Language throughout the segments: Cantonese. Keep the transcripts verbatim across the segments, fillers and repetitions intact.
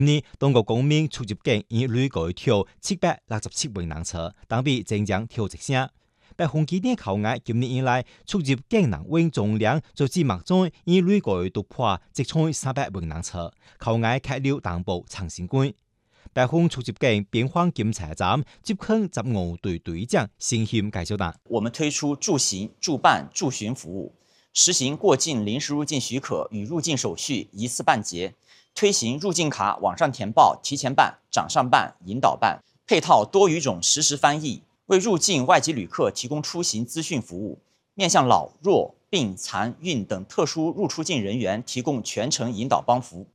呢，中國公民出入境已累計跳七百六十七萬人次，當比增長跳一成。白虹紀念口岸今年以來出入境人運總量就至目前已累計突破一千三百萬人次，口岸客流同步創新高。白虹出入境邊防檢查站接近十五隊隊長先謙介紹道： 我們推出駐行、駐辦、駐巡服務，實行過境臨時入境許可與入境手續一次辦結。推行入境卡網上填報、提前辦、掌上辦、引導辦，配套多語種實時翻譯，為入境外籍旅客提供出行資訊服務，面向老弱病殘孕等特殊入出境人員提供全程引導幫扶。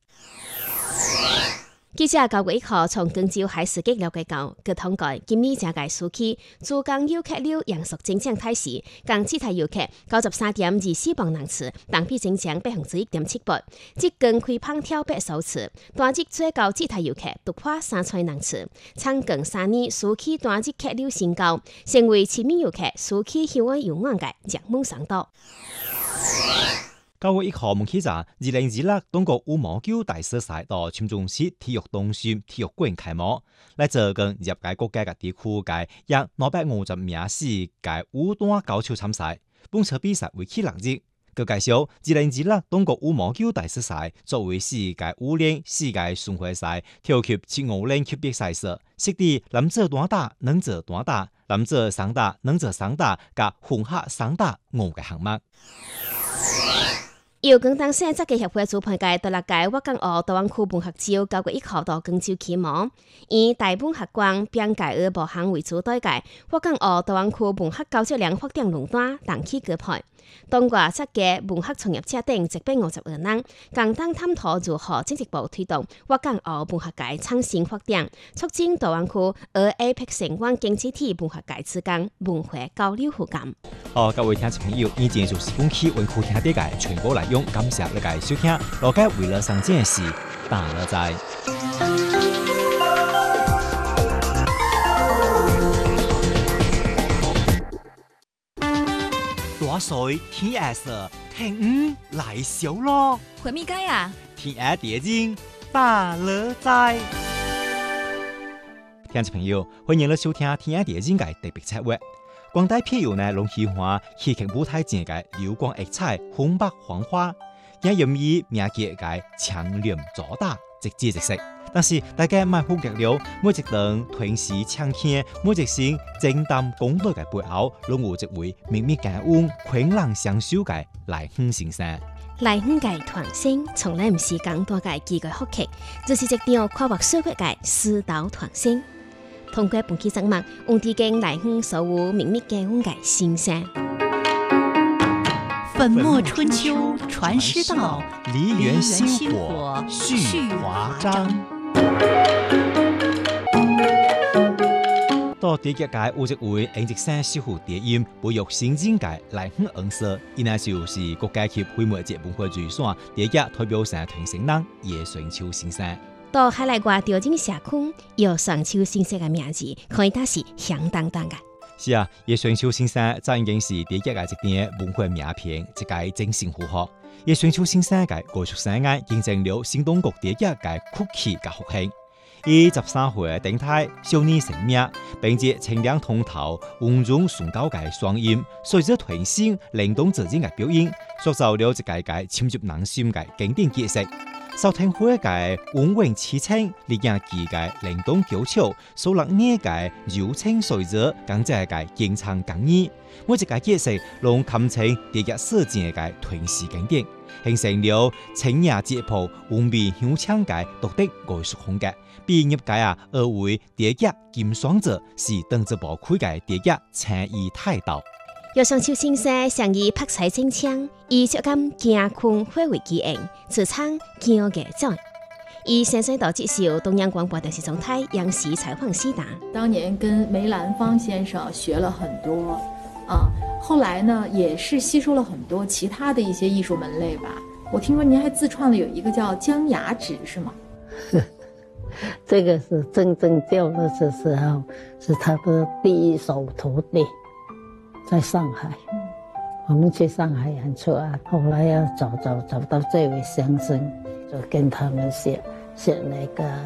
記者九月一號從廣州海事局了解到，據統計，今年正界暑期駐港遊客流陽屬正常態勢，港其他遊客九十三點二四萬人次，同比增長百分之一點七八，即更開放跳百首次，單日最高其他遊客突破三千人次，創近三年暑期單日客流新高，成為市民遊客暑期遊玩遊玩嘅熱門商道。 九月一號蒙起站，二零二六中國羽毛球大師賽到深圳市體育中心體育館開幕，來自跟業界國家嘅地區嘅約兩百五十名世界羽單高球參賽，本場比賽為期六日。據介紹，二零二六中國羽毛球大師賽作為世界羽聯世界巡迴賽跳級七五零級別賽事，設定男子單打、女子單打、男子雙打、女子雙打及混合雙打五個項目。 由廣東省設計協會主辦嘅第六屆粵港澳大灣區文學節九月一號到廣州開幕，以大文學館並介二部行為主題嘅粵港澳大灣區文學高質量發展論壇同期舉辦。當國設計文學從業者等一百五十二人，共同探討如何進一步推動粵港澳文學界創新發展，促進大灣區和 A P E C 成員經濟體文學界之間文化交流互鑑。 好，各位聽眾朋友，以前就是本期文庫聽啲嘅全部內容，感謝你嘅收聽。羅家為了上件事，大樂在。大水天下事，聽五來小咯。 回咪街啊？ 天下地經大樂在。聽眾朋友，歡迎你收聽天下地經嘅特別策劃。廣大朋友呢，攏喜歡戲劇舞台前嘅流光溢彩、紅白黃花，也容易名節嘅強連左打，直接直食。但是大家買好劇了，每一段團時唱片，每一聲正擔講台嘅背後，攏有一位秘密感恩、困難相守嘅來亨先生。 來亨嘅團聲從來唔是講多嘅幾個學劇，就是一條跨越社會嘅師道團聲。通過本期節目，我哋經來亨所有秘密感恩嘅先生。 粉墨春秋傳師道， 梨園星火續華章。到第一屆有一位演職生守護電音培育先進界來亨恩師，伊那就是國家級非物質文化遺產第一代表社團成人葉順秋先生。 到海內外調整社區，葉順秋先生嘅名字可以打是響當當嘅。 是啊，葉順秋先生早已經是第一屆一點文化名片，一屆真心符合。葉順秋先生嘅藝術生涯見證了新中國第一屆曲奇嘅復興。以十三歲登台少年成名，並借清亮通透、溫潤崇高嘅雙音，隨着團聲靈動自然嘅表演，塑造了一屆屆深入人心嘅經典角色。收聽會嘅溫文馳騁，力壓技嘅靈動巧巧，收錄呢嘅柔情隨着，更加嘅經常感意。每一個角色攏堪稱第一世紀嘅團時經典，形成了清雅節譜、溫味香香嘅獨特藝術風格。比業界啊，而為第一金雙者是當之無愧嘅第一誠意態度。 葉順秋先生常以拍彩正腔，以觸感驚困化為基因，自稱驚嘅在。以先生到接受東央廣播電視總台央視採訪時答： 當年跟梅蘭芳先生學了很多，啊，後來呢也是吸收了很多其他的一些藝術門類吧。我聽說您還自創了有一個叫江雅紙，是嗎？ 這個是真正教的時候，是他的第一手徒弟，在上海。我們去上海演出啊，後來要找找找到這位先生，就跟他們學写那个